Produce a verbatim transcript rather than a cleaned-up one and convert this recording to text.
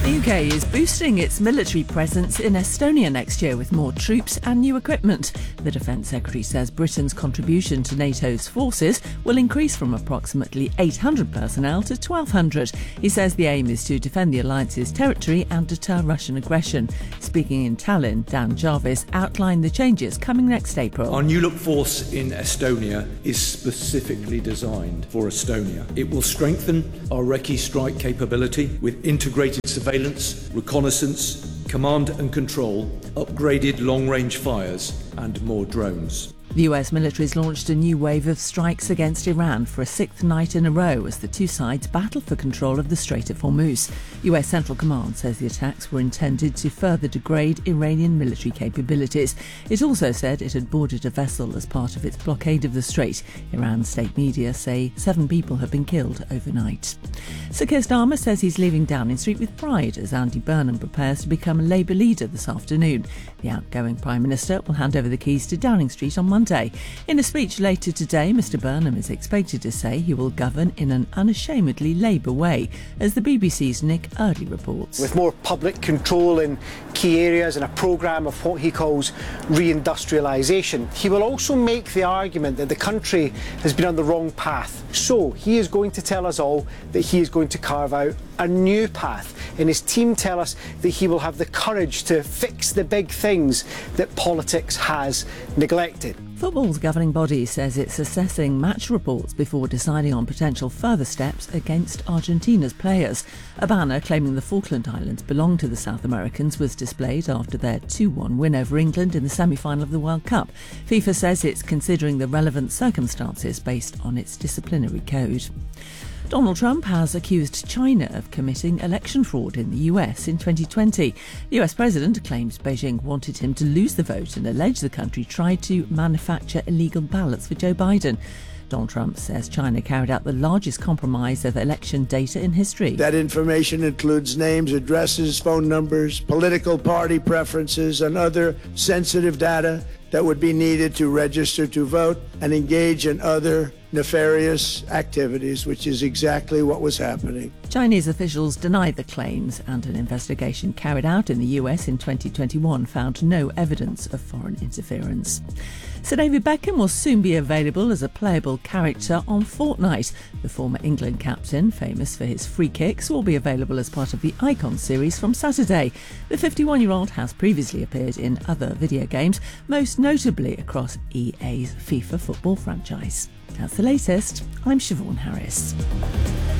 The U K is boosting its military presence in Estonia next year with more troops and new equipment. The Defence Secretary says Britain's contribution to NATO's forces will increase from approximately eight hundred personnel to twelve hundred. He says the aim is to defend the alliance's territory and deter Russian aggression. Speaking in Tallinn, Dan Jarvis outlined the changes coming next April. Our new look force in Estonia is specifically designed for Estonia. It will strengthen our Recce strike capability with integrated surveillance, reconnaissance, command and control, upgraded long-range fires and more drones. The U S military has launched a new wave of strikes against Iran for a sixth night in a row as the two sides battle for control of the Strait of Hormuz. U S Central Command says the attacks were intended to further degrade Iranian military capabilities. It also said it had boarded a vessel as part of its blockade of the strait. Iran's state media say seven people have been killed overnight. Sir Keir Starmer says he's leaving Downing Street with pride as Andy Burnham prepares to become a Labour leader this afternoon. The outgoing Prime Minister will hand over the keys to Downing Street on Monday. In a speech later today, Mr Burnham is expected to say he will govern in an unashamedly Labour way, as the B B C's Nick Eardley reports. With more public control in key areas and a programme of what he calls reindustrialisation, he will also make the argument that the country has been on the wrong path. So he is going to tell us all that he is going to carve out a new path, and his team tell us that he will have the courage to fix the big things that politics has neglected. Football's governing body says it's assessing match reports before deciding on potential further steps against Argentina's players. A banner claiming the Falkland Islands belong to the South Americans was displayed after their two one win over England in the semi-final of the World Cup. FIFA says it's considering the relevant circumstances based on its disciplinary code. Donald Trump has accused China of committing election fraud in the U S in twenty twenty. The U S president claims Beijing wanted him to lose the vote and alleged the country tried to manufacture illegal ballots for Joe Biden. Donald Trump says China carried out the largest compromise of election data in history. That information includes names, addresses, phone numbers, political party preferences, and other sensitive data that would be needed to register to vote and engage in other nefarious activities, which is exactly what was happening. Chinese officials denied the claims, and an investigation carried out in the U S in twenty twenty-one found no evidence of foreign interference. Sir David Beckham will soon be available as a playable character on Fortnite. The former England captain, famous for his free kicks, will be available as part of the Icon series from Saturday. The fifty-one-year-old has previously appeared in other video games, most notably across E A's FIFA football franchise. That's the latest. I'm Siobhan Harris.